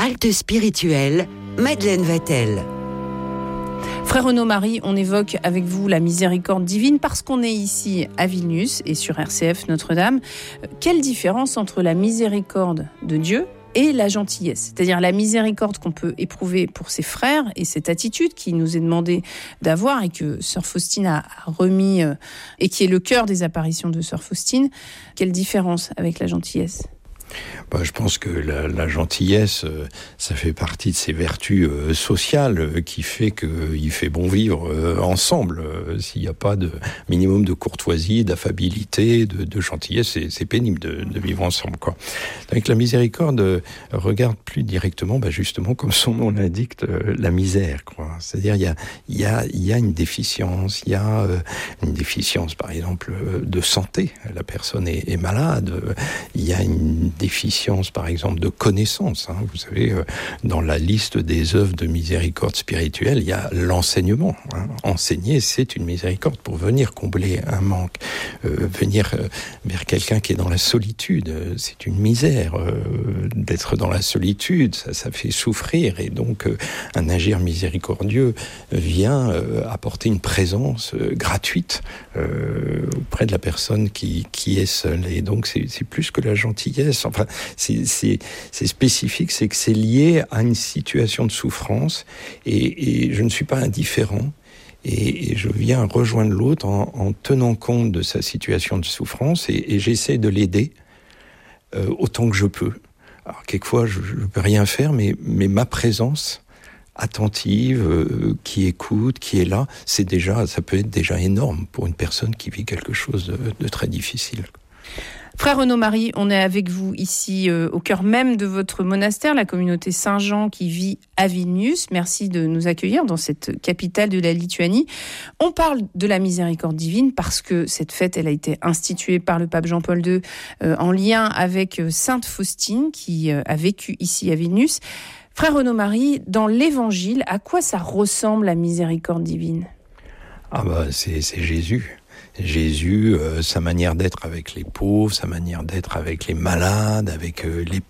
Halte spirituelle, Madeleine Vatel. Frère Renaud-Marie, on évoque avec vous la miséricorde divine parce qu'on est ici à Vilnius et sur RCF Notre-Dame. Quelle différence entre la miséricorde de Dieu et la gentillesse, c'est-à-dire la miséricorde qu'on peut éprouver pour ses frères et cette attitude qui nous est demandée d'avoir et que Sœur Faustine a remis et qui est le cœur des apparitions de Sœur Faustine. Quelle différence avec la gentillesse ? Je pense que la gentillesse, ça fait partie de ces vertus sociales qui fait qu'il fait bon vivre ensemble. S'il n'y a pas de minimum de courtoisie, d'affabilité, de gentillesse, c'est pénible de vivre ensemble, quoi. Donc la miséricorde regarde plus directement, justement, comme son nom l'indique, la misère, quoi. C'est-à-dire il y a une déficience, par exemple, de santé. La personne est malade. Il y a une déficience, par exemple, de connaissances. Vous savez, dans la liste des œuvres de miséricorde spirituelle, il y a l'enseignement. Enseigner, c'est une miséricorde pour venir combler un manque. Venir vers quelqu'un qui est dans la solitude, c'est une misère. D'être dans la solitude, ça fait souffrir. Et donc, un agir miséricordieux vient apporter une présence gratuite auprès de la personne qui est seule. Et donc, c'est plus que la gentillesse. Enfin, c'est spécifique, c'est que c'est lié à une situation de souffrance et je ne suis pas indifférent et je viens rejoindre l'autre en tenant compte de sa situation de souffrance et j'essaie de l'aider autant que je peux. Alors, quelquefois, je ne peux rien faire, mais ma présence attentive, qui écoute, qui est là, ça peut être déjà énorme pour une personne qui vit quelque chose de très difficile. Frère Renaud-Marie, on est avec vous ici au cœur même de votre monastère, la communauté Saint-Jean qui vit à Vilnius. Merci de nous accueillir dans cette capitale de la Lituanie. On parle de la miséricorde divine parce que cette fête, elle a été instituée par le pape Jean-Paul II en lien avec Sainte Faustine qui a vécu ici à Vilnius. Frère Renaud-Marie, dans l'Évangile, à quoi ça ressemble la miséricorde divine ? C'est Jésus. Jésus, sa manière d'être avec les pauvres, sa manière d'être avec les malades, avec les